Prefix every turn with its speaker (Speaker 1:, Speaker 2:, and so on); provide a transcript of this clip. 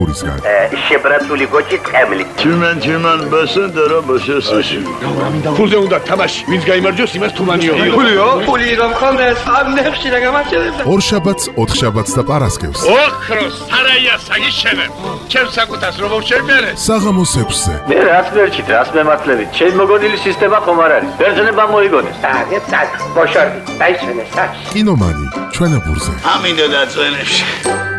Speaker 1: შებრაცული გოჭი ტყემლი.
Speaker 2: Çimen basın basıyorsun.
Speaker 3: ფულზე უნდა თამაში, ვინც გაიმარჯვოს, იმას თუმანიო.
Speaker 1: ფული რომ ხონდეს, ამ ნებში რა გამარჯვებდა.
Speaker 4: ორშაბათს, ოთხშაბათს და პარასკევს.
Speaker 3: ოქროს სარაია საგიშენე. ჩემს საკუთას რომ შევბერე.
Speaker 4: საღამოს 6-ზე.
Speaker 1: მე რაც მერჩით, რაც მემართლებით, ჩემ მოგონილი სისტემა ხომ არ არის. ბერძნება მოიგონეს. ბოშარდი, დაისვენეს.
Speaker 4: კინომანი, ჩვენებურზე.
Speaker 2: Amin de dațănești.